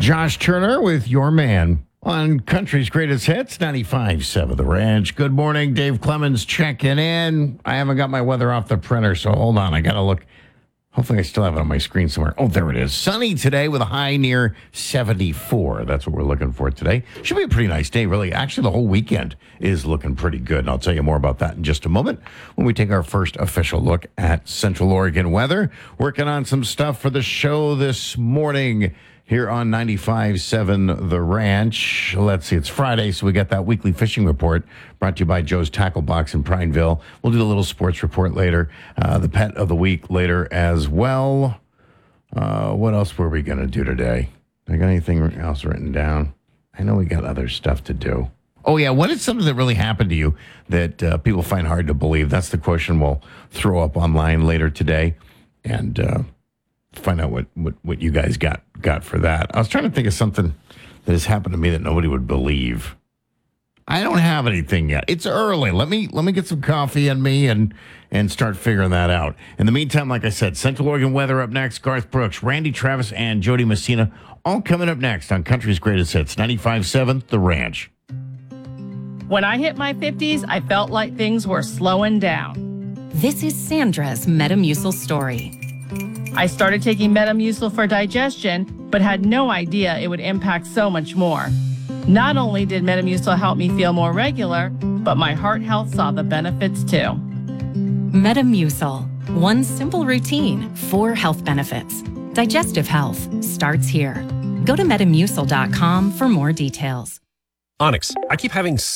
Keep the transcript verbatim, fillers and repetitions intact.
Josh Turner with Your Man on Country's Greatest Hits, ninety-five point seven The Ranch. Good morning, Dave Clemens checking in. I haven't got my weather off the printer, so hold on. I got to look. Hopefully I still have it on my screen somewhere. Oh, there it is. Sunny today with a high near seventy-four. That's what we're looking for today. Should be a pretty nice day, really. Actually, the whole weekend is looking pretty good, and I'll tell you more about that in just a moment when we take our first official look at Central Oregon weather. Working on some stuff for the show this morning here on ninety-five point seven The Ranch. Let's see, it's Friday, so we got that weekly fishing report brought to you by Joe's Tackle Box in Prineville. We'll do a little sports report later, uh, the pet of the week later as well. Uh, what else were we going to do today? I got anything else written down? I know we got other stuff to do. Oh, yeah, what is something that really happened to you that uh, people find hard to believe? That's the question we'll throw up online later today. And uh find out what, what, what you guys got got for that. I was trying to think of something that has happened to me that nobody would believe. I don't have anything yet. It's early. Let me let me get some coffee in me and and start figuring that out. In the meantime, like I said, Central Oregon weather up next. Garth Brooks, Randy Travis, and Jody Messina all coming up next on Country's Greatest Hits, ninety-five point seven The Ranch. When I hit my fifties, I felt like things were slowing down. This is Sandra's Metamucil story. I started taking Metamucil for digestion, but had no idea it would impact so much more. Not only did Metamucil help me feel more regular, but my heart health saw the benefits too. Metamucil. One simple routine, four health benefits. Digestive health starts here. Go to metamucil dot com for more details. Onyx, I keep having